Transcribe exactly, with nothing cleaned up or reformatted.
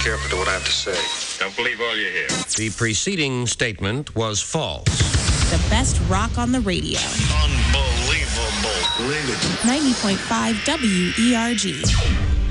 careful to what I have to say. Don't believe all you hear. The preceding statement was false. The best rock on the radio. Unbelievable. Believe it. ninety point five W E R G.